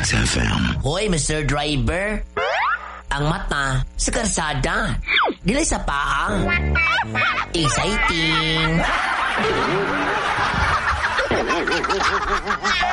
Tracks FM. Hoy, Mr. Driver. Ang mata sa karsada. Dili sa paa. Exciting.